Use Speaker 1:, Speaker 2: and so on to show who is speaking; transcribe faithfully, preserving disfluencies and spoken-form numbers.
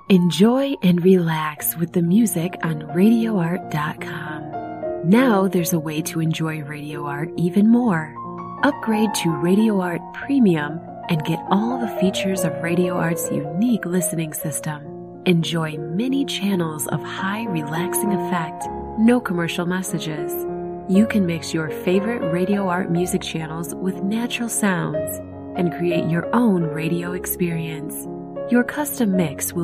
Speaker 1: Enjoy and relax with the music on radio art dot com. Now there's a way to enjoy Radio Art even more. Upgrade to Radio Art Premium and get all the features of Radio Art's unique listening system. Enjoy many channels of high relaxing effect, no commercial messages. You can mix your favorite Radio Art music channels with natural sounds and create your own radio experience. Your custom mix will